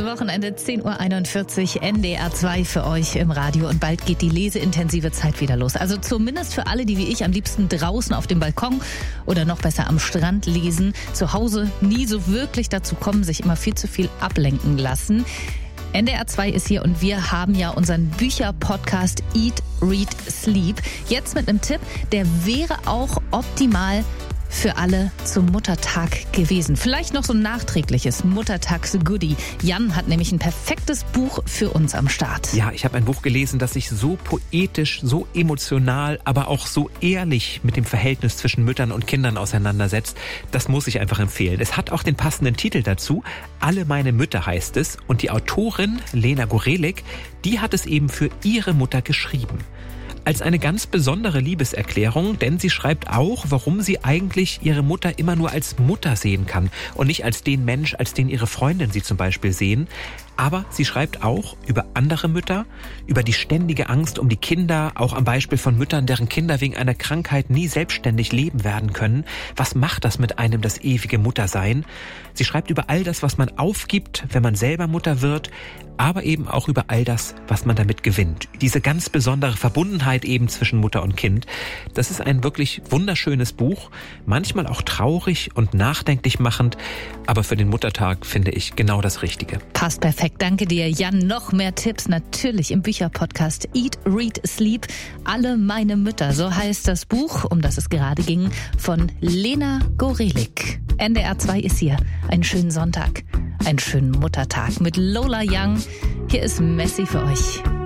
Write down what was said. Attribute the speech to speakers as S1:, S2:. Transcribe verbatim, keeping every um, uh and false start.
S1: Wochenende, zehn Uhr einundvierzig, N D R zwei für euch im Radio. Und bald geht die leseintensive Zeit wieder los. Also zumindest für alle, die wie ich am liebsten draußen auf dem Balkon oder noch besser am Strand lesen. Zu Hause nie so wirklich dazu kommen, sich immer viel zu viel ablenken lassen. N D R zwei ist hier und wir haben ja unseren Bücher-Podcast Eat, Read, Sleep. Jetzt mit einem Tipp, der wäre auch optimal für alle zum Muttertag gewesen. Vielleicht noch so ein nachträgliches Muttertags-Goodie. Jan hat nämlich ein perfektes Buch für uns am Start.
S2: Ja, ich habe ein Buch gelesen, das sich so poetisch, so emotional, aber auch so ehrlich mit dem Verhältnis zwischen Müttern und Kindern auseinandersetzt. Das muss ich einfach empfehlen. Es hat auch den passenden Titel dazu. Alle meine Mütter heißt es. Und die Autorin Lena Gorelik, die hat es eben für ihre Mutter geschrieben. Als eine ganz besondere Liebeserklärung, denn sie schreibt auch, warum sie eigentlich ihre Mutter immer nur als Mutter sehen kann und nicht als den Mensch, als den ihre Freundin sie zum Beispiel sehen. Aber sie schreibt auch über andere Mütter, über die ständige Angst um die Kinder, auch am Beispiel von Müttern, deren Kinder wegen einer Krankheit nie selbstständig leben werden können. Was macht das mit einem, das ewige Muttersein? Sie schreibt über all das, was man aufgibt, wenn man selber Mutter wird, aber eben auch über all das, was man damit gewinnt. Diese ganz besondere Verbundenheit eben zwischen Mutter und Kind. Das ist ein wirklich wunderschönes Buch, manchmal auch traurig und nachdenklich machend, aber für den Muttertag finde ich genau das Richtige.
S1: Passt perfekt. Danke dir, Jan. Noch mehr Tipps natürlich im Bücherpodcast Eat, Read, Sleep. Alle meine Mütter, so heißt das Buch, um das es gerade ging, von Lena Gorelik. N D R zwei ist hier. Einen schönen Sonntag, einen schönen Muttertag mit Lola Young. Hier ist Messi für euch.